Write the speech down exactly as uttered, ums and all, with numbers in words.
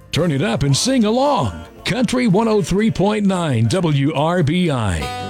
Turn it up and sing along. Country one oh three point nine W R B I.